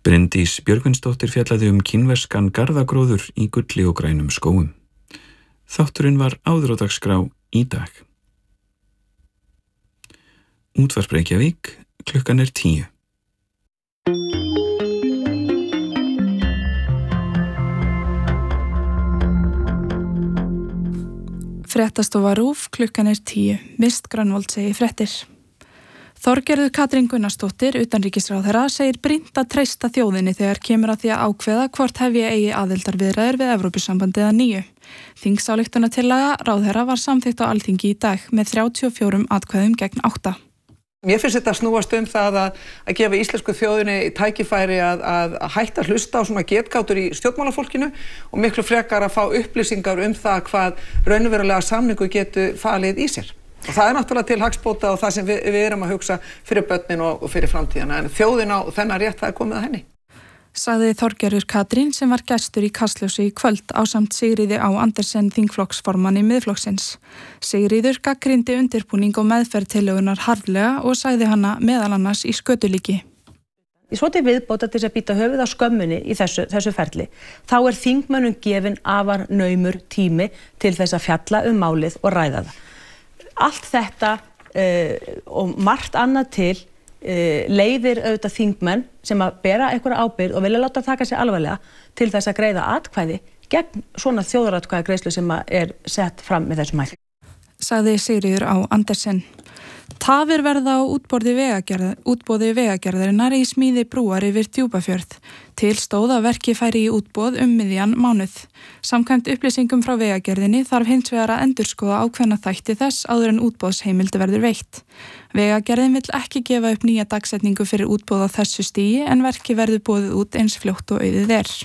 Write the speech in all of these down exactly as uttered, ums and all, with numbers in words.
Bryndís Björgvinsdóttir fjallaði um kínverskan garðagróður í gulli og grænum skógum. Þátturinn var áður á dagskrá í dag. Útvarp Reykjavík, klukkan er tíu. Fréttastofa RÚV, klukkan er tíu. Mist Grönvold segir fréttir. Þorgerður Katrín Gunnarsdóttir, utanríkisráðherra, segir brýnt að treysta þjóðinni þegar kemur að því að ákveða hvort hefji eigi aðildarviðræður við Evrópusambandið að nýju. Þingsályktunartillaga ráðherra var samþykkt á Alþingi í dag með þrjátíu og fjórum atkvæðum gegn átta. Mér finnst þetta snúast um það að, að gefa íslensku þjóðinni tækifæri að, að, að hætta að hlusta á svona getgátur í stjórnmálafólkinu og miklu frekar að fá upplýsingar um það hvað raunverulega samningu getur falið í sér. Og það er náttúrulega til hagsbóta og það sem við, við erum að hugsa fyrir börnin og, og fyrir framtíðina. En þjóðin á þennan rétt, það er komið að henni. Sagði Þorgerður Katrín sem var gestur í Kastljósi í kvöld ásamt Sigríði Á Andersen þingflokksformanni Miðflokksins. Sigríður gagnrýndi undirbúning og meðferð tillögunnar harðlega og sagði hana meðal annars í skötulíki. Svo til viðbóta til þess að býta höfuð á skömmunni í þessu, þessu ferli. Þá er þingmönnum gefin afar naumur tími til þess að fjalla um málið og ræða það. Allt þetta uh, og margt annað til uh, leiðir auðvitað þingmenn sem að bera einhverja ábyrgð og vilja láta taka sig alvarlega til þess að greiða atkvæði gegn svona þjóðaratkvæða greiðslu sem er sett fram með þessum hætti. Sagði Sigríður Á Andersen. Tafir verða á útboði vegagerð, útboði vegagerðarinnar í smíði brúar yfir Djúpafjörð. Til stóð að verki færi í útboð um miðjan mánuð. Samkvæmt upplýsingum frá vegagerðinni þarf hins vegar að endurskoða ákveðna þætti þess áður en útboðsheimildi verður veitt. Vegagerðin vill ekki gefa upp nýja dagsetningu fyrir útboð á þessu stigi en verki verður boðið út eins fljótt og auðið er.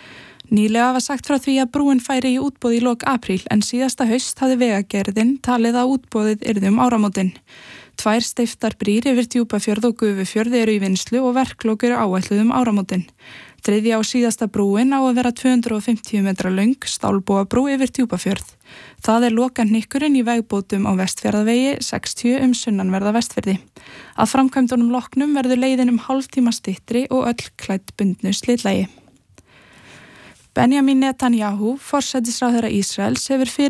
Nýlega var sagt frá því að brúin færi í útboð í lok apríl en síðasta haust hafði vegagerðin talið að útboðið yrði um áramótin. Tvær steyptar brýr yfir Djúpafjörð og Gufufjörð eru í vinnslu og verklok eru áætluð um áramótin. Þriðja og síðasta brúin á að vera tvö hundruð og fimmtíu metra löng stálbogabrú yfir Djúpafjörð. Það er lokahnykkurinn í vegbótum á Vestfjarðavegi sextíu um sunnanverða Vestfirði. Að framkvæmdunum loknum verður leiðin um hálftíma styttri og öll klædd bundnu slitlagi. Benjamin Netanyahu, forsætisráðherra Ísraels, hefur